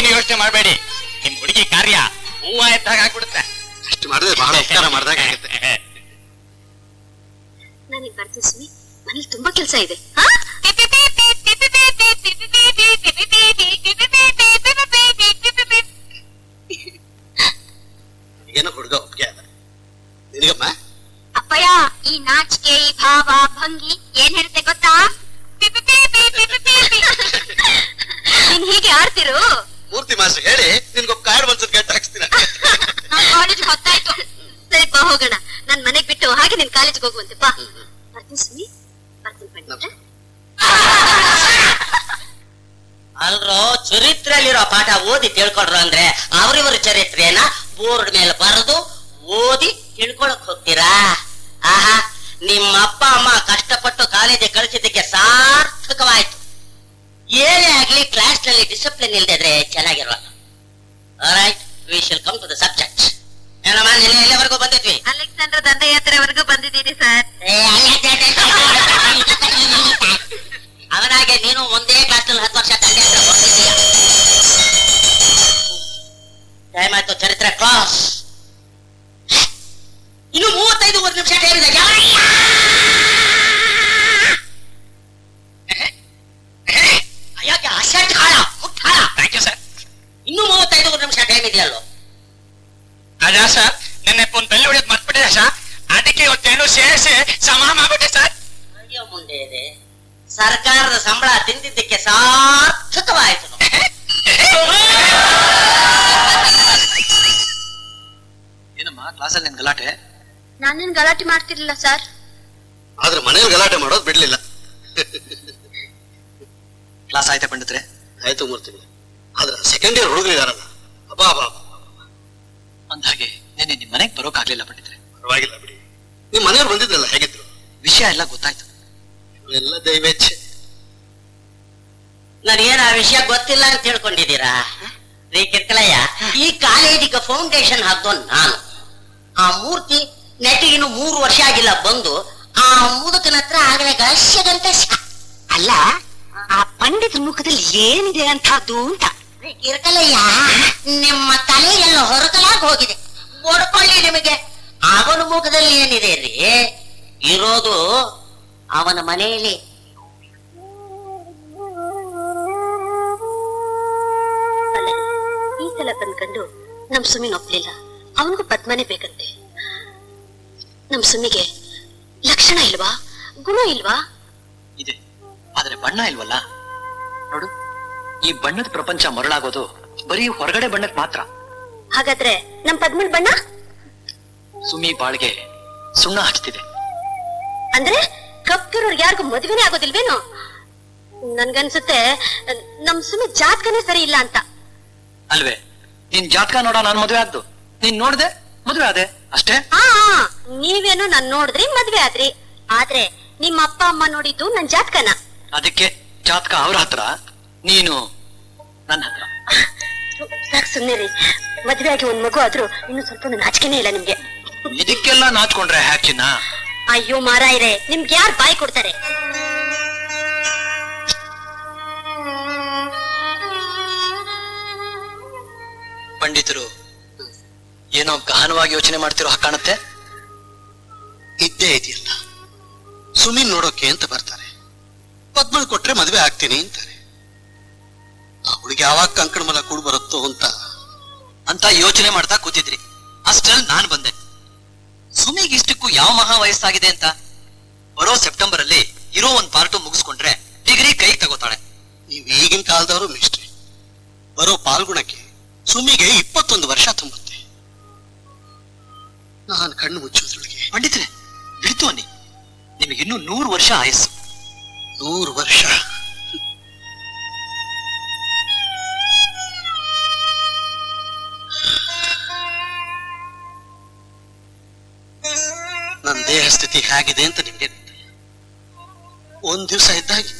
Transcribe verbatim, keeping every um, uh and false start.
ಯೋಚನೆ ಮಾಡಬೇಡಿ. ನಿಮ್ ಹುಡುಗಿ ಕಾರ್ಯ ಹೂವ ಎದ್ದಾಗ ಆಗ್ಬಿಡುತ್ತೆ. ಅಷ್ಟು ಮಾಡಿದ್ರೆ ಬಹಳ ಉಪಕಾರ ಮಾಡ್ದಾಗ ಆಗುತ್ತೆ. ನನಗೆ ಬರ್ತೀನಿ ಸುಮಿ, ಮನೇಲಿ ತುಂಬಾ ಕೆಲಸ ಇದೆ. ಏನೋ ಹುಡುಗ ಒಪ್ಪಿಗೆ ಅದ ನಿನಗಮ್ಮ. ಅಪ್ಪಯ್ಯ, ಈ ನಾಚಿಕೆ, ಈ ಭಾವ, ಭಂಗಿ ಏನ್ ಹೇಳುತ್ತೆ ಗೊತ್ತಾ? ನೀನ್ ಹೀಗೆ ಆಡ್ತಿರು. ಮೂರ್ತಿ ಮಾಸ್ಟರ್ ಹೇಳಿ ನಿನ್ಗೊಬ್ಬ ಕಾರ್ಡ್ ಒಂದ್ಸತ್ ಗಂಟೆ ಹಾಕ್ಸ್ತೀನಿ. ನಾನ್ ಕಾಲೇಜ್ ಹೊತ್ತಾಯ್ತು. ಸರಿ ಬಾ ಹೋಗೋಣ. ನನ್ ಮನೆಗ್ ಬಿಟ್ಟು ಹಾಗೆ ನಿನ್ ಕಾಲೇಜ್ಗೆ ಹೋಗುವಂತೆ ಬಾ. ಬರ್ತೀನಿ ಸುಮಿ, ಬರ್ತೀನಿ ಪಂಡಿತ. ಅಲ್ರೋ, ಚರಿತ್ರೆಯಲ್ಲಿರೋ ಪಾಠ ಓದಿ ತಿಳ್ಕೊಡ್ರು ಅಂದ್ರೆ ಅವ್ರಿವ್ರ ಚರಿತ್ರೆಯನ್ನ ಬೋರ್ಡ್ ಮೇಲೆ ಬರೆದು ಓದಿ ತಿಳ್ಕೊಳಕ್ ಹೋಗ್ತೀರಾ? ಆಹಾ, ನಿಮ್ಮ ಅಪ್ಪ ಅಮ್ಮ ಕಷ್ಟಪಟ್ಟು ಕಾಲೇಜಿಗೆ ಕಳಿಸಿದ್ದಕ್ಕೆ ಸಾರ್ಥಕವಾಯ್ತು. ಏನೇ ಆಗ್ಲಿ ಕ್ಲಾಸ್ ನಲ್ಲಿ ಡಿಸಿಪ್ಲಿನ್ ಇಲ್ದಿದ್ರೆ ಚೆನ್ನಾಗಿರೋಲ್ಲ. All right, V she'll come to the subject. ಏನಮ್ಮ, ನಿನ್ನೆ ಎಲ್ಲಿವರೆಗೂ ಬಂದಿದ್ವಿ? ಅಲೆಕ್ಸಾಂಡರ್ ದಂಡಯಾತ್ರೆವರೆಗೂ ಬಂದಿದ್ದೀನಿ ಸರ್. ಅವನಾಗೆ ನೀನು ಒಂದೇ ಕ್ಲಾಸ್ ನಲ್ಲಿ ಹತ್ತು ವರ್ಷ ದಂಡಯಾತ್ರೆ ಬಂದಿದ್ದೀಯ. ಟೈಮ್ ಆಯ್ತು ಚರಿತ್ರೆ ಕ್ಲಾಸ್. ಇನ್ನು ಮೂವತ್ತೈದು ಒಂದು ನಿಮಿಷ ಟೈಮ್ ಇದೆ. ಇನ್ನು ಮೂವತ್ತೈದು ಒಂದು ನಿಮಿಷ ಟೈಮ್ ಇದೆಯಲ್ಲೋ. ಅದ ಸರ್, ನನ್ನ ಫೋನ್ ಬೆಲ್ಲ ಹೊಡೆಯೋದು ಮರ್ತ್ಬಿಟ್ಟಿದೆ ಸರ್. ಅದಕ್ಕೆ ಇವತ್ತೇನು ಸೇರಿಸಿ ಸಮ ಮಾಡ್ಬಿಟ್ಟೆ ಸರ್. ಅಯ್ಯೋ ಮುಂದೆ ಇದೆ, ಸರ್ಕಾರದ ಸಂಬಳ ತಿಂದಿದ್ದಕ್ಕೆ ಸಾರ್ಥಕವಾಯಿತು. ಏನಮ್ಮ ಕ್ಲಾಸಲ್ಲಿ ನಿನ್ ಗಲಾಟೆ? ನಾನೇನ್ ಗಲಾಟೆ ಮಾಡ್ತಿರ್ಲಿಲ್ಲ ಸರ್. ಆದ್ರೆ ಮನೇಲಿ ಗಲಾಟೆ ಮಾಡೋದು ಬಿಡ್ಲಿಲ್ಲ. ಕ್ಲಾಸ್ ಆಯ್ತಾ ಪಂಡಿತ್ರೆ? ಆಯ್ತು ಮೂರ್ತಿ. ಆದ್ರೆ ಸೆಕೆಂಡ್ ಇಯರ್ ಹುಡುಗರು ಇದಾರಲ್ಲ, ಅಬ್ಬಾ ಅಬ್ಬಾ ಅಂದಾಗೆ ನಿನ್ನೆ ನಿಮ್ ಮನೆಗೆ ಬರೋಕ್ ಆಗ್ಲಿಲ್ಲ ಪಂಡಿತ್ರೆ. ಪರವಾಗಿಲ್ಲ ಬಿಡಿ, ನಿಮ್ ಮನೆಯವ್ರು ಬಂದಿದ್ರಲ್ಲ, ಹೇಗಿದ್ರು? ವಿಷಯ ಎಲ್ಲ ಗೊತ್ತಾಯ್ತು. ಎಲ್ಲ ದೈವೇಚ್ಛೆ. ನನಗೇನು ಆ ವಿಷಯ ಗೊತ್ತಿಲ್ಲ ಅಂತ ತಿಳ್ಕೊಂಡಿದ್ದೀರಾ? ರೀ ಕಿರ್ಕಲಯ್ಯ, ಈ ಕಾಲೇಜಿಗೆ ಫೌಂಡೇಶನ್ ಹಾಕ್ದೋ ನಾನು. ಆ ಮೂರ್ತಿ ನೆಟ್ಟಿಗಿನ್ನು ಮೂರು ವರ್ಷ ಆಗಿಲ್ಲ ಬಂದು, ಆ ಮುದುಕನ ಹತ್ರ ಆಗಲೇ ಗಳಸ್ಯಗಂತ. ಅಲ್ಲ, ಆ ಪಂಡಿತ ಮುಖದಲ್ಲಿ ಏನಿದೆ ಅಂತದ್ದು ಅಂತ. ಕಿರ್ಕಲಯ್ಯ, ನಿಮ್ಮ ತಲೆ ಎಲ್ಲ ಹೊರಕಲಾಗಿ ಹೋಗಿದೆ. ಬಡ್ಕೊಳ್ಳಿ ನಿಮಗೆ. ಅವನ ಮುಖದಲ್ಲಿ ಏನಿದೆ ರೀ? ಇರೋದು ಅವನ ಮನೆಯಲ್ಲಿ. ಈ ಸಲ ಬಂದ್ಕೊಂಡು ನಮ್ ಸುಮಿನ್ ಒಪ್ಲಿಲ್ಲ. ಅವನಿಗೂ ಪದ್ಮನೇ ಬೇಕಂತೆ. ನಮ್ ಸುಮಿಗೆ ಲಕ್ಷಣ ಇಲ್ವಾ, ಗುಣ ಇಲ್ವಾ? ಇದೆ, ಆದ್ರೆ ಬಣ್ಣ ಇಲ್ವಲ್ಲ. ನೋಡು, ಈ ಬಣ್ಣದ ಪ್ರಪಂಚ ಮರಳಾಗೋದು ಬರೀ ಹೊರಗಡೆ ಬಣ್ಣಕ್ ಮಾತ್ರ. ಹಾಗಾದ್ರೆ ನಮ್ ಪದ್ಮನ್ ಬಣ್ಣ? ಸುಮಿ ಬಾಳ್ಗೆ ಸುಣ್ಣ ಹಚ್ತಿದೆ. ಅಂದ್ರೆ ಕಪ್ಪಿರೋರ್ ಯಾರಿಗೂ ಮದುವೆನೇ ಆಗೋದಿಲ್ವೇನೋ? ನನ್ಗನ್ಸುತ್ತೆ ನಮ್ ಸುಮಿ ಜಾತಕನೇ ಸರಿ ಇಲ್ಲ ಅಂತ. ಅಲ್ವೇ? ನಿನ್ ಜಾತಕ ನೋಡ ನಾನ್ ಮದ್ವೆ ಆಗ್ದು, ನೀನ್ ನೋಡ್ದೆ ಮದ್ವೆ ಆದೆ ಅಷ್ಟೇ. ಹಾ, ನೀವೇನೋ ನಾನ್ ನೋಡಿದ್ರಿ ಮದ್ವೆ ಆದ್ರಿ. ಆದ್ರೆ ನಿಮ್ಮ ಅಪ್ಪ ಅಮ್ಮ ನೋಡಿದ್ದು ನನ್ ಜಾತಕನ. ಅದಕ್ಕೆ ಜಾತಕ ಅವ್ರ ಹತ್ರ, ನೀನು ನನ್ನ ಹತ್ರ. ಸಾಕ್ ಸುಮ್ನೆ ರೀ. ಮದ್ವೆ ಆಗಿ ಒಂದ್ ಮಗು ಆದ್ರೂ ಇನ್ನು ಸ್ವಲ್ಪ ನಾಚಿಕೆನೇ ಇಲ್ಲ ನಿಮ್ಗೆ. ಇದಕ್ಕೆಲ್ಲ ನಾಚ್ಕೊಂಡ್ರೆ ಹ್ಯಾಚಿನ? ಅಯ್ಯೋ ಮಾರಾಯ್ರೆ, ನಿಮ್ಗೆ ಯಾರು ಬಾಯಿ ಕೊಡ್ತಾರೆ? ಪಂಡಿತರು ಏನೋ ಗಹನವಾಗಿ ಯೋಚನೆ ಮಾಡ್ತಿರೋ ಹಾಗೆ ಕಾಣುತ್ತೆ. ಇದ್ದೇ ಇದೆಯಲ್ಲ, ಸುಮೀನ್ ನೋಡೋಕೆ ಅಂತ ಬರ್ತಾರೆ. ಪದ್ಮನ್ ಕೊಟ್ರೆ ಮದ್ವೆ ಆಗ್ತೀನಿ ಅಂತಾರೆ. ಆ ಹುಡುಗಿ ಯಾವಾಗ ಕಂಕಣ ಮಲ ಕೂಡ್ ಬರುತ್ತೋ ಅಂತ ಅಂತ ಯೋಚನೆ ಮಾಡ್ತಾ ಕೂತಿದ್ರಿ. ಅಷ್ಟಲ್ಲಿ ನಾನ್ ಬಂದೆ. ಸುಮಿಗ್ ಇಷ್ಟಕ್ಕೂ ಯಾವ ಮಹಾ ವಯಸ್ಸಾಗಿದೆ ಅಂತ? ಬರೋ ಸೆಪ್ಟೆಂಬರ್ ಅಲ್ಲಿ ಇರೋ ಒಂದ್ ಪಾರ್ಟು ಮುಗಿಸ್ಕೊಂಡ್ರೆ ಡಿಗ್ರಿ ಕೈ ತಗೋತಾಳೆ. ನೀವು ಈಗಿನ ಕಾಲದವರು ಮಿಸ್ಟ್ರಿ. ಬರೋ ಪಾಲ್ಗುಣಕ್ಕೆ ಸುಮಿಗೆ ಇಪ್ಪತ್ತೊಂದು ವರ್ಷ ತುಂಬುತ್ತೆ. ನಾನು ಕಣ್ಣು ಮುಚ್ಚೋದ್ರೊಳಗೆ. ಪಂಡಿತ್ರೆ ಬಿಡ್ತು ಅನ್ನಿ, ನಿಮಗಿನ್ನೂ ನೂರು ವರ್ಷ ಆಯಸ್ಸು. ನೂರು ವರ್ಷ? ನನ್ನ ದೇಹ ಸ್ಥಿತಿ ಹೇಗಿದೆ ಅಂತ ನಿಮ್ಗೆ ಗೊತ್ತಿಲ್ಲ. ಒಂದ್ ದಿವಸ ಇದ್ದಾಗಿ